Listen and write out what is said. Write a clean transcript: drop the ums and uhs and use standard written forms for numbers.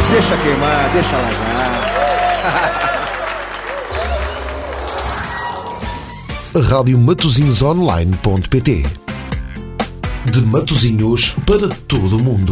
Deixa queimar, deixa largar. Rádio Matosinhosonline.pt. De Matosinhos para todo o mundo.